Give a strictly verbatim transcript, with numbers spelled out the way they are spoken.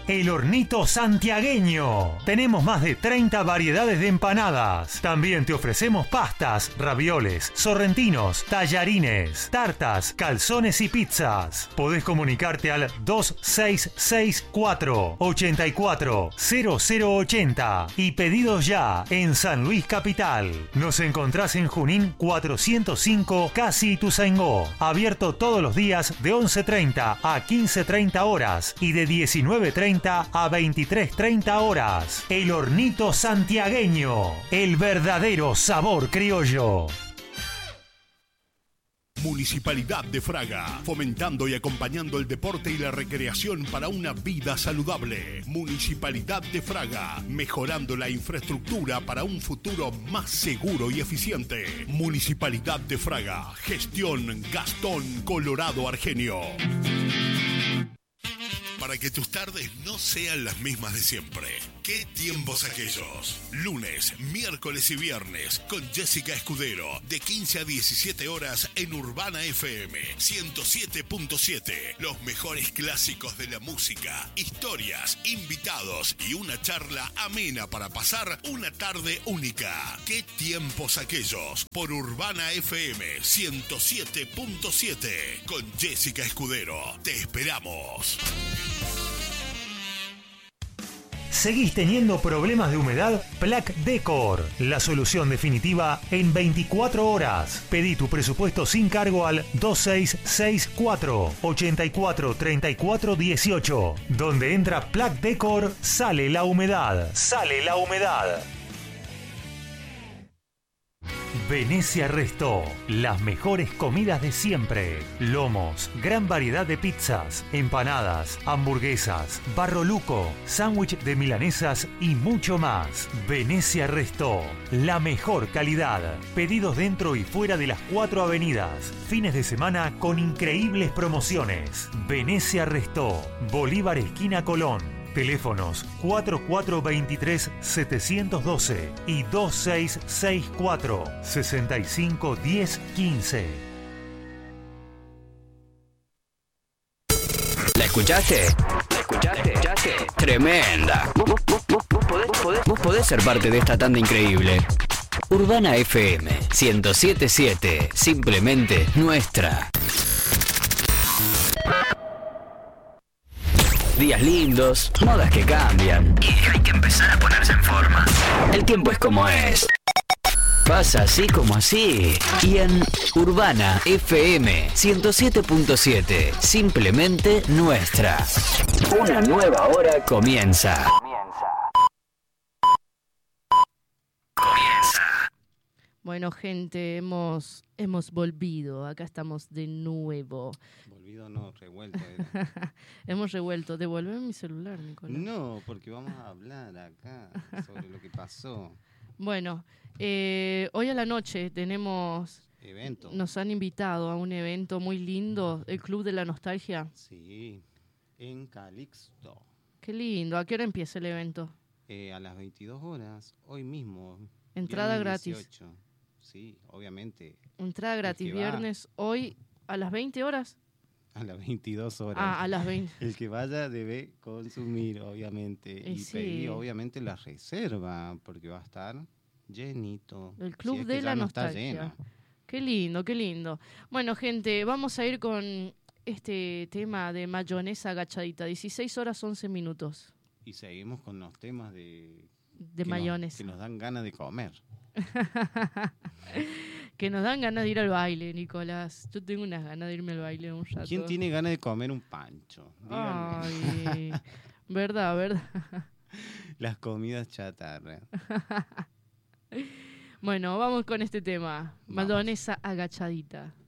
El Hornito Santiagueño. Tenemos más de treinta variedades de empanadas. También te ofrecemos pastas, ravioles, sorrentinos, tallarines, tartas, calzones y pizzas. Podés comunicarte al dos seis seis cuatro, ocho cuatro, cero cero ocho cero y pedidos ya en San Luis Capital. Nos encontrás en Junín cuatrocientos cinco, Casi Ituzaingó. Abierto todos los días de once treinta a quince treinta horas y de diecinueve treinta a veintitrés treinta horas. El Hornito Santiagueño, el verdadero sabor criollo. Municipalidad de Fraga, fomentando y acompañando el deporte y la recreación para una vida saludable. Municipalidad de Fraga, mejorando la infraestructura para un futuro más seguro y eficiente. Municipalidad de Fraga, gestión Gastón Colorado Argenio. Para que tus tardes no sean las mismas de siempre. ¿Qué tiempos aquellos? Lunes, miércoles y viernes con Jessica Escudero de quince a diecisiete horas en Urbana F M ciento siete punto siete. Los mejores clásicos de la música, historias, invitados y una charla amena para pasar una tarde única. ¿Qué tiempos aquellos? Por Urbana F M ciento siete punto siete con Jessica Escudero. Te esperamos. ¿Seguís teniendo problemas de humedad? Plac Decor, la solución definitiva en veinticuatro horas. Pedí tu presupuesto sin cargo al dos seis seis cuatro, ocho cuatro, tres cuatro uno ocho. Donde entra Plac Decor, sale la humedad. Sale la humedad. Venecia Resto, las mejores comidas de siempre. Lomos, gran variedad de pizzas, empanadas, hamburguesas, barroluco, sándwich de milanesas y mucho más. Venecia Resto, la mejor calidad. Pedidos dentro y fuera de las cuatro avenidas. Fines de semana con increíbles promociones. Venecia Resto, Bolívar esquina Colón. Teléfonos cuatro cuatro dos tres, siete uno dos y dos seis seis cuatro, seis cinco uno cero uno cinco. ¿La escuchaste? ¿La escuchaste? ¿Escuchaste? Tremenda. Vos, vos, vos, vos, podés, vos, podés, vos podés ser parte de esta tanda increíble. Urbana F M ciento siete punto siete. Simplemente nuestra. Días lindos, modas que cambian y hay que empezar a ponerse en forma. El tiempo es como es. Pasa así como así. Y en Urbana F M ciento siete punto siete, simplemente nuestra. Una nueva hora comienza. Comienza. Bueno, gente, hemos hemos volvido. Acá estamos de nuevo. Volvido no, revuelto. Hemos revuelto. Devuelve mi celular, Nicolás. No, porque vamos a hablar acá sobre lo que pasó. Bueno, eh, hoy a la noche tenemos... Evento. Nos han invitado a un evento muy lindo, el Club de la Nostalgia. Sí, en Calixto. Qué lindo. ¿A qué hora empieza el evento? Eh, a las veintidós horas, hoy mismo. Entrada gratis. dieciocho. Sí, obviamente. Entrada gratis, viernes, hoy a las veinte horas. A las veintidós horas. Ah, a las veinte. El que vaya debe consumir, obviamente. Y, y sí. pedir, obviamente, la reserva, porque va a estar llenito. El Club si es de que la ya no Nostalgia. está lleno. Qué lindo, qué lindo. Bueno, gente, vamos a ir con este tema de mayonesa agachadita. dieciséis horas, once minutos. Y seguimos con los temas de... De que mayonesa. Nos, que nos dan ganas de comer. Que nos dan ganas de ir al baile, Nicolás. Yo tengo unas ganas de irme al baile un rato. ¿Quién tiene ganas de comer un pancho? Díganme. Ay, verdad, verdad. Las comidas chatarra. Bueno, vamos con este tema. Vamos. Mayonesa agachadita.